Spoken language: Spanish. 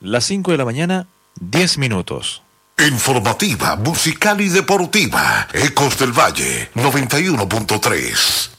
Las 5 de la mañana, 10 minutos. Informativa, musical y deportiva. Ecos del Valle 91.3.